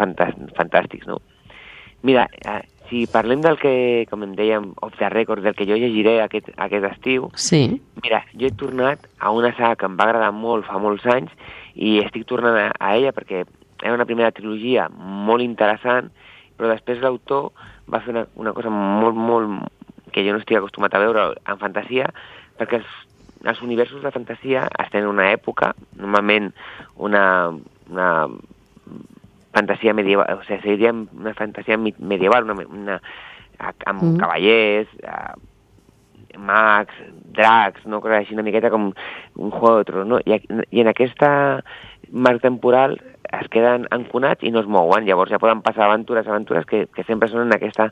fantàstics, no? Mira, si parlem del que, com em dèiem, off the record, del que jo llegiré aquest estiu, sí. Mira, jo he tornat a una saga que em va agradar molt fa molts anys i estic tornant a ella perquè era una primera trilogia molt interessant, però després l'autor va fer una cosa molt que jo no estic acostumat a veure en fantasia, perquè els universos de fantasia estan en una època, normalment una fantasia medieval, o sigui, seria una fantasia medieval, amb cavallers, mags, dracs, no? Així una miqueta com un Juego de Tronos, no? I en aquesta marc temporal es queden anconats i no es mouen, llavors ja poden passar aventures que sempre són en aquest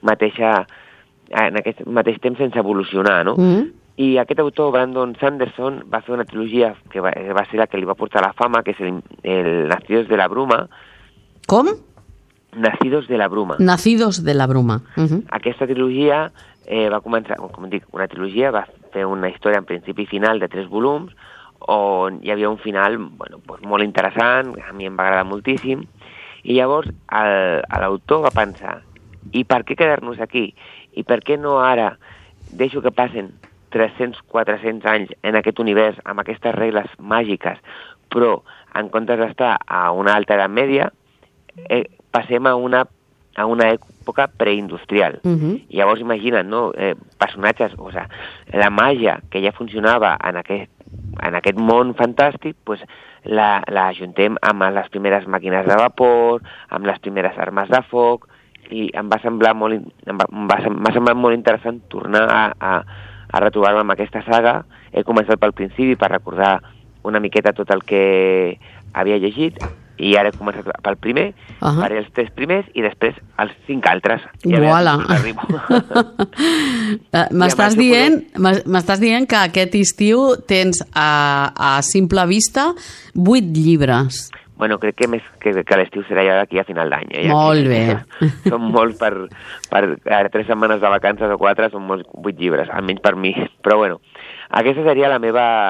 mateix temps sense evolucionar, no? I aquest autor, Brandon Sanderson, va fer una trilogia que va ser la que li va portar la fama, que és el Nacidos de la Bruma. Com? Nacidos de la Bruma. Nacidos de la Bruma. Aquesta trilogia va començar, com dic, una trilogia, va fer una història en principi i final de 3 volums, on hi havia un final molt interessant, a mi em va agradar moltíssim, i llavors l'autor va pensar, i per què quedar-nos aquí? I per què no ara deixo que passen 300-400 anys en aquest univers amb aquestes regles màgiques, però en comptes d'estar a una alta edat mèdia, passem a una època preindustrial. Llavors imagina't, no? Personatges, o sigui, la màgia que ja funcionava en aquest món fantàstic, pues, la ajuntem amb les primeres màquines de vapor, amb les primeres armes de foc, i m'ha semblat molt interessant tornar a retrobar-me amb aquesta saga. He començat pel principi per recordar una miqueta tot el que havia llegit, i ara he començat pel primer, faré els 3 primers i després els 5 altres. Uala! M'estàs dient que aquest estiu tens a simple vista 8 llibres. Bueno, crec que l'estiu serà ja d'aquí a final d'any. Molt bé. Són molts per 3 setmanes de vacances o 4, són molts 8 llibres, almenys per mi. Però bueno, aquesta seria la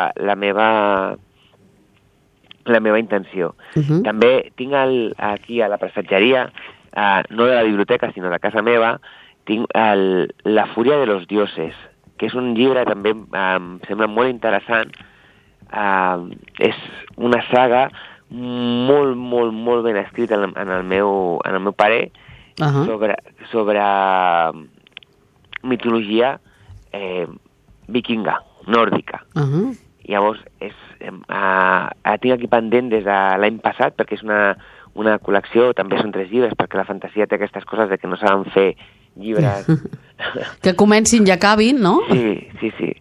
meva intenció. També tinc aquí a la prestatgeria, no de la biblioteca, sinó de casa meva, tinc La Fúria de los Dioses, que és un llibre també em sembla molt interessant. És una saga molt ben escrita en el meu parer, sobre mitologia vikinga, nòrdica. Llavors, tinc aquí pendent des de l'any passat, perquè és una col·lecció, també són 3 llibres, perquè la fantasia té aquestes coses de que no saben fer llibres... Que comencin i acabin, no? Sí.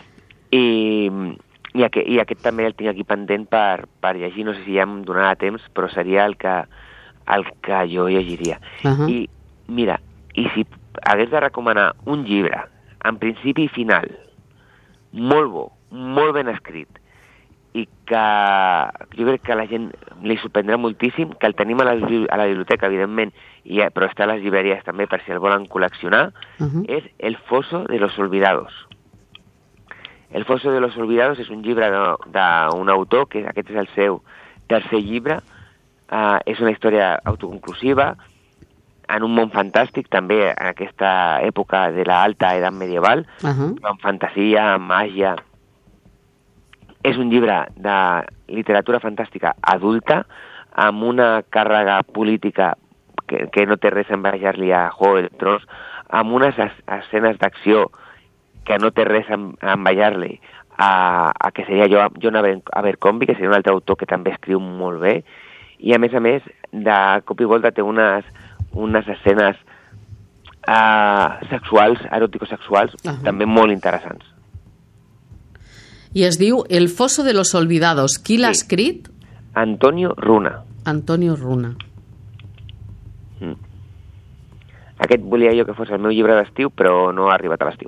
I aquest també el tinc aquí pendent per llegir, no sé si ja em donarà temps, però seria el que jo llegiria. I mira, i si hagués de recomanar un llibre, en principi i final, molt bo, molt ben escrit, i que jo crec que a la gent li sorprendrà moltíssim, que el tenim a la biblioteca, evidentment, però està a les llibreries també per si el volen col·leccionar, és El Foso de los Olvidados. El Foso de los Olvidados és un llibre d'un autor, que aquest és el seu 3è llibre, és una història autoconclusiva, en un món fantàstic, també en aquesta època de l'alta edat medieval, amb fantasia, amb màgia. És un llibre de literatura fantàstica adulta, amb una càrrega política que no té res a envejar-li a Juego de Tronos, amb unes escenes d'acció que no té res a envejar-li a que seria John Abercrombie, que seria un altre autor que també escriu molt bé, i a més, de cop i volta té unes escenes sexuals, eròtico-sexuals, també molt interessants. I es diu El Foso de los Olvidados. Qui l'ha escrit? Antonio Runa. Antonio Runa. Aquest volia jo que fos el meu llibre d'estiu, però no ha arribat a l'estiu.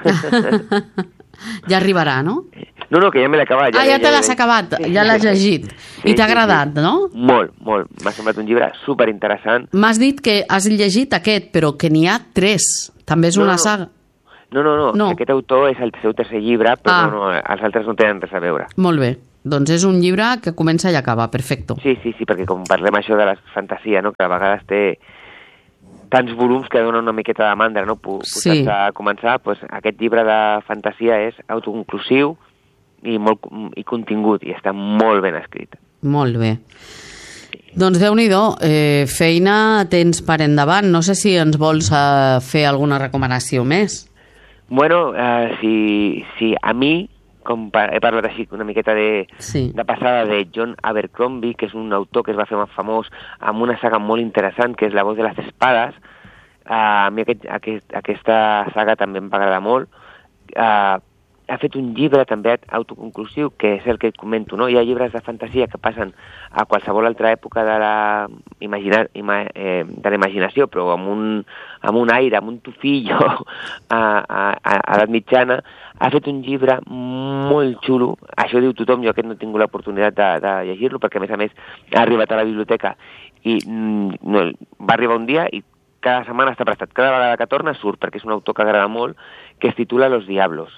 Ja arribarà, no? No, que ja me l'he acabat. Ja te l'has acabat, ja l'has llegit. I t'ha agradat, no? Molt. M'ha semblat un llibre superinteressant. M'has dit que has llegit aquest, però que n'hi ha 3. També és una saga. No. Aquest autor és el seu 3è llibre, però els altres no tenen res a veure. Molt bé. Doncs és un llibre que comença i acaba, perfecto. Sí, perquè com parlem això de la fantasia, no? Que a vegades té tants volums que donen una miqueta de mandra, no? Posats a començar, doncs aquest llibre de fantasia és autoconclusiu i contingut, i està molt ben escrit. Molt bé. Doncs Déu-n'hi-do, feina tens per endavant. No sé si ens vols fer alguna recomanació més. Bueno, si a mi, com he parlat així una miqueta de passada de John Abercrombie, que és un autor que es va fer més famós amb una saga molt interessant, que és La voz de las espadas, a mi aquesta saga també em va agradar molt. Ha fet un llibre també autoconclusiu, que és el que comento, no? Hi ha llibres de fantasia que passen a qualsevol altra època de la imaginació, però amb un aire, amb un tufillo a edat mitjana. Ha fet un llibre molt xulo, això diu tothom, jo aquest no he tingut l'oportunitat de llegir-lo, perquè a més ha arribat a la biblioteca i va arribar un dia i cada setmana està prestat. Cada vegada que torna surt, perquè és un autor que agrada molt, que es titula Los Diablos.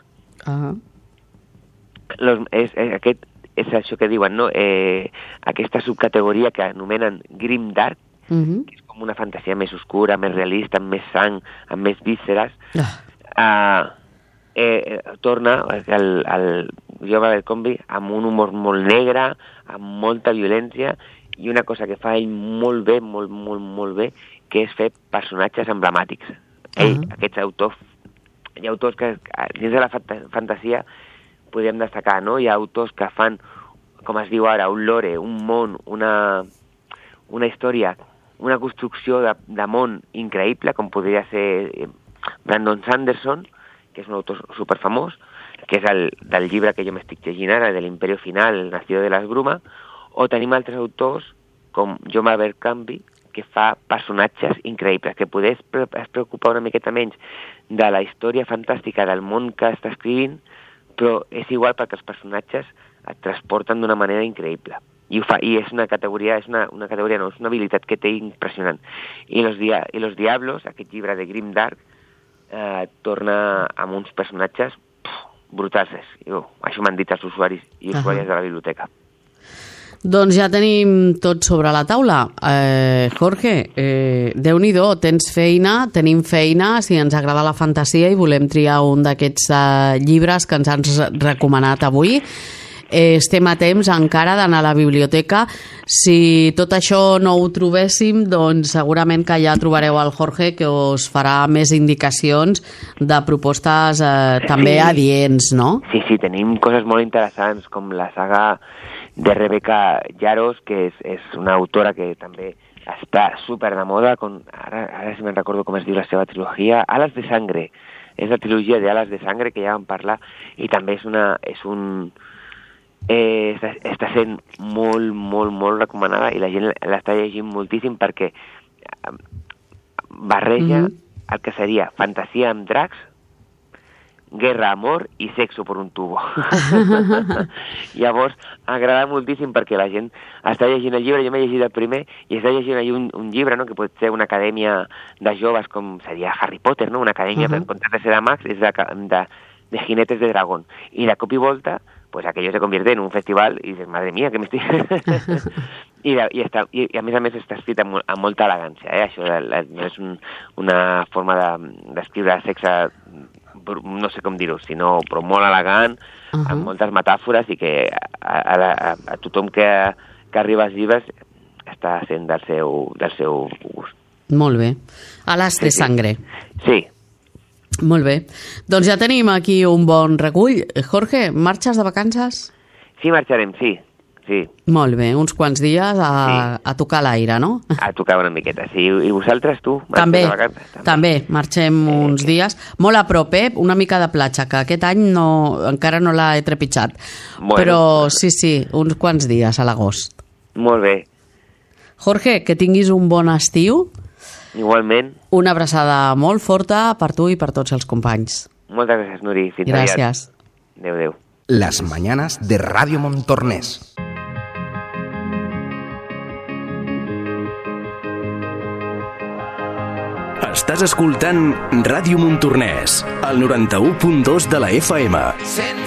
És això que diuen, no? Aquesta subcategoria que anomenen Grimdark, que és com una fantasia més oscura, més realista, amb més sang, amb més vísceres. Torna el jove Abercrombie amb un humor molt negre, amb molta violència, i una cosa que fa ell molt bé, molt bé, que és fer personatges emblemàtics. Aquests autors, hi ha autors que dins de la fantasia podríem destacar, no? Hi ha autors que fan, com es diu ara, un lore, un món, una història, una construcció de món increïble, com podria ser Brandon Sanderson, que és un autor superfamós, que és del llibre que jo m'estic llegint ara, de l'Imperio Final, el Nació de les Brumas, o tenim altres autors, com John Abercrombie, que fa personatges increïbles, que poder es preocupa una miqueta menys de la història fantàstica del món que està escrivint, però és igual perquè els personatges et transporten d'una manera increïble. I és una categoria, és una habilitat que té impressionant. I Los Diablos, aquest llibre de Grimdark, torna amb uns personatges brutals. Això m'han dit els usuaris i usuàries de la biblioteca. Doncs ja tenim tot sobre la taula. Jorge, Déu-n'hi-do, tens feina, tenim feina, si ens agrada la fantasia i volem triar un d'aquests llibres que ens has recomanat avui. Estem a temps encara d'anar a la biblioteca. Si tot això no ho trobéssim, doncs segurament que ja trobareu el Jorge, que us farà més indicacions de propostes també adients, no? Sí, tenim coses molt interessants, com la saga de Rebecca Yarros, que és una autora que també està super de moda, ara si me'n recordo com es diu la seva trilogia, Alas de Sangre. És la trilogia de Alas de Sangre, que ja vam parlar, i també està sent molt recomanada, i la gent l'està llegint moltíssim perquè barreja el que seria fantasia amb dracs, guerra, amor i sexo per un tubo. Llavors, agrada moltíssim perquè la gent està llegint el llibre, jo m'he llegit el primer, i està llegint allà un llibre, no?, que pot ser una acadèmia de joves, com seria Harry Potter, no?, una acadèmia per comptar de ser de mags, és de jinetes de dragón. I de cop i volta, pues aquello se convierte en un festival i dices, madre mía, que m'estic... I a més està escrit amb molta elegància, això no és una forma d'escriure sexe, no sé com dir-ho, però molt elegant, amb moltes metàfores, i que a tothom que arriba als llibres està sent del seu gust. Molt bé. Alas de Sangre. Sí. Molt bé. Doncs ja tenim aquí un bon recull. Jorge, marxes de vacances? Sí, marxarem, sí. Molt bé, uns quants dies a tocar l'aire, no? A tocar una miqueta, sí. I vosaltres, tu? També marxem uns dies. Molt a prop, una mica de platja, que aquest any encara no l'he trepitjat. Però sí, uns quants dies a l'agost. Molt bé. Jorge, que tinguis un bon estiu. Igualment. Una abraçada molt forta per tu i per tots els companys. Moltes gràcies, Nuri. Fins aviat. Gràcies. Adéu. Las mañanas de Radio Montornès. Estàs escoltant Ràdio Montornès, al 91.2 de la FM.